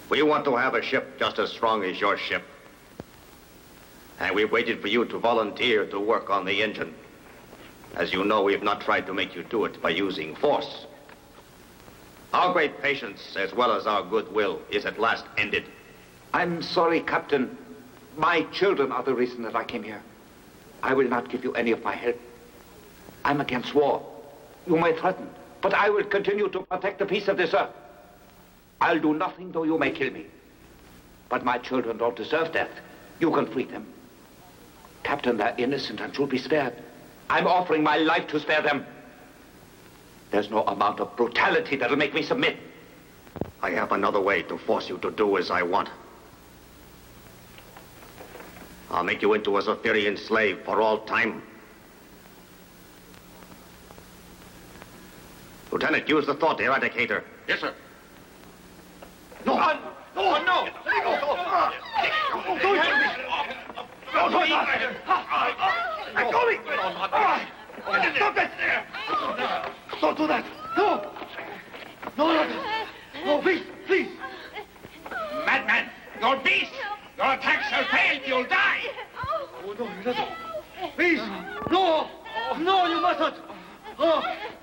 We want to have a ship just as strong as your ship. And we waited for you to volunteer to work on the engine. As you know, we have not tried to make you do it by using force. Our great patience, as well as our goodwill, is at last ended. I'm sorry, Captain. My children are the reason that I came here. I will not give you any of my help. I'm against war. You may threaten, but I will continue to protect the peace of this earth. I'll do nothing though you may kill me. But my children don't deserve death. You can free them. Captain, they're innocent and should be spared. I'm offering my life to spare them. There's no amount of brutality that'll make me submit. I have another way to force you to do as I want. I'll make you into a Zephyrian slave for all time. Lieutenant, use the thought eradicator. Yes, sir. No! No! No! No! Let go me! Stop it! Don't do that! No! No, no, please, please! Madman! You're a beast! Your attack shall fail! You'll die! Oh, no, he doesn't. Please! No! No, you mustn't! Oh.